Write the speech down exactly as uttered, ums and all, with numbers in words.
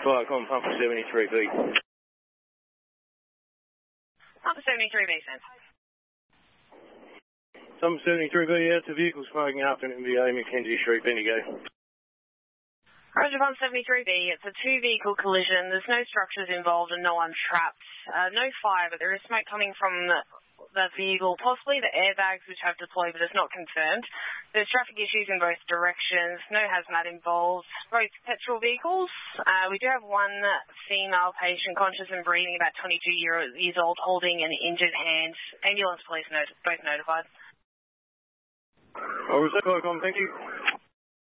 Fire com, pump for seventy-three B. Pump for seventy-three B, sent. Pump for seventy-three B, out to vehicle smoking up in M B A, Mackenzie Street, Bendigo. Roger, Pump seventy-three B, it's a two-vehicle collision. There's no structures involved and no one trapped. Uh, no fire, but there is smoke coming from the, the vehicle, possibly the airbags which have deployed, but it's not confirmed. There's traffic issues in both directions, no hazmat involved, both petrol vehicles. Uh, we do have one female patient, conscious and breathing, about twenty-two years old, holding an injured hand. Ambulance police not- both notified. Oh, was that Fire com, thank you.